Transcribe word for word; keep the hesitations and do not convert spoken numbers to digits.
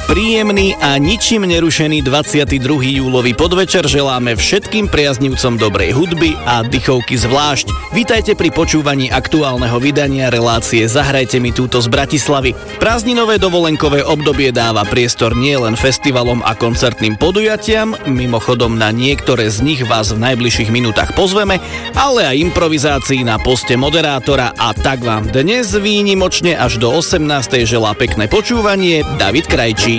Príjemný a ničím nerušený dvadsiateho druhého júlový podvečer želáme všetkým priaznivcom dobrej hudby a dychovky zvlášť. Vítajte pri počúvaní aktuálneho vydania relácie Zahrajte mi túto z Bratislavy. Prázdninové dovolenkové obdobie dáva priestor nielen festivalom a koncertným podujatiam, mimochodom na niektoré z nich vás v najbližších minútach pozveme, ale aj improvizácii na poste moderátora, a tak vám dnes výnimočne až do osemnástej želá pekné počúvanie David Krajčík.